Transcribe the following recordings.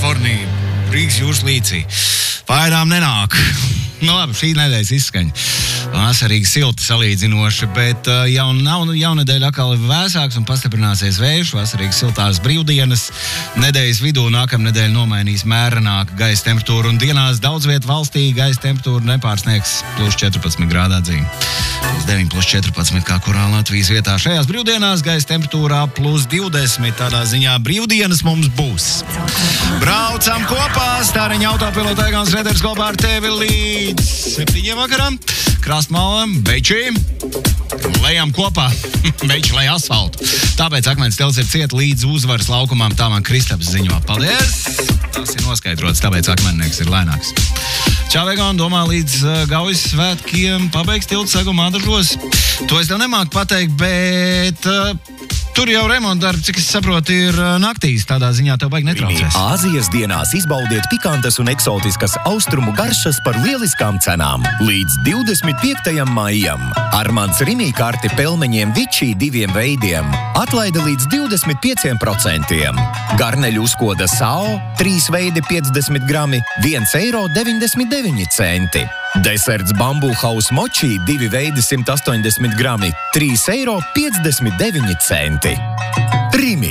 Kalifornija, Rīgas jūras līcī. Pagaidām nenāk. Nu labi, šī nedēļas izskaņa. Vasarīgi silti salīdzinoši, bet jaunedēļa atkal ir vēsāks un pastiprināsies vējš. Vasarīgi siltās brīvdienas. Nedēļas vidū nākamnedēļ nomainīs mērenāku gaisa temperatūru un dienās daudz vietu valstī gaisa temperatūra nepārsniegs +14 grādā dzīvi. +9, +14 kā kurā Latvijas vietā. Šajās brīvdienās gaisa temperatūrā +20. Tādā ziņā brīvdienas mums būs. Braucam kopā! Stāriņa autopilota Egons Reders kopā ar tevi līdz 7 vakaram. Krastmalam, Bečī. Lejam kopā. Beči lej asfaltu. Tāpēc Akmens tilts ir ciet līdz Uzvaras laukumam. Tā man Kristaps ziņo. Paldies! Tas ir noskaidrots, tāpēc Akmennieks ir lēnāks. Čau, Egon, domā līdz Gaujas svētkiem pabeigs tilts segumā dažos. To es tev nemāku pateikt, bet tur jau remonta darbi, cik es saprotu, ir naktīs. Tādā ziņā tev baigi netraucēs. Āzijas dienās izbaudiet pikantas un eksotiskas austrumu garšas par lieliskām cenām. Līdz 25. maijam. Armands Rimī karti pelmeņiem Vičī 2 veidiem. Atlaide līdz 25%. Garneļu uzkoda Sao 3 veidi 50 grami, 1,99 eiro. Deserts Bamboo House Mochi 2 veidi 180 grami, 3,59 eiro. Rimi.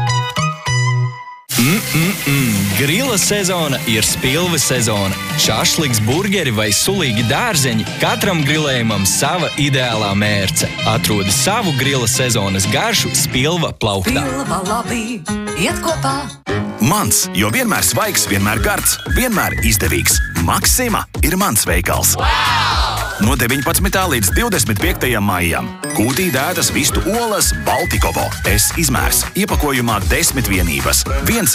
Grila sezona ir spilve sezona. Šašliks, burgeri vai sulīgi dārzeņi, katram grilējumam sava ideālā mērce. Atrodi savu grila sezonas garšu Spilva plauktā. Spilva labi, iet kopā. Mans, jo vienmēr svaigs, vienmēr gards, vienmēr izdevīgs. Maksima ir mans veikals. No 19. līdz 25. maijam. Kūtī dētas vistu olas Baltikovo. S izmērs. Iepakojumā 10 vienības.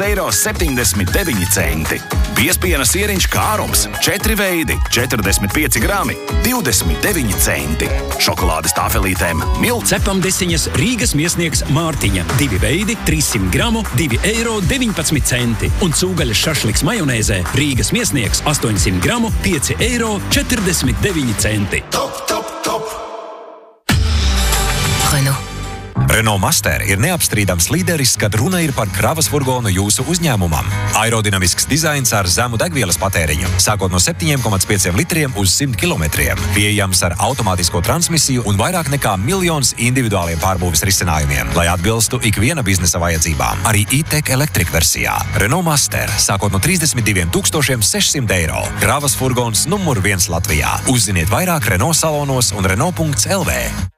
1,79 eiro. Biezpiena sieriņš Kārums. 4 veidi. 45 grami. 29 eiro. Šokolādes tāfelītēm Milts. Cepamdesiņas Rīgas miesnieks Mārtiņa. 2 veidi, 300 gramu, 2,19 eiro. Un cūgaļas šašliks majonēzē Rīgas miesnieks 800 gramu, 5,49 eiro. Top, top, top! Renault. Renault Master ir neapstrīdams līderis, kad runa ir par kravas furgonu jūsu uzņēmumam. Aerodinamisks dizains ar zemu degvielas patēriņu, sākot no 7,5 litriem uz 100 kilometriem. Pieejams ar automātisko transmisiju un vairāk nekā 1 miljons individuāliem pārbūves risinājumiem, lai atbilstu ikviena biznesa vajadzībām. Arī e-tech elektrika versijā. Renault Master, sākot no 32 600 eiro. Kravas furgons numur 1 Latvijā. Uzziniet vairāk Renault salonos un Renault.lv.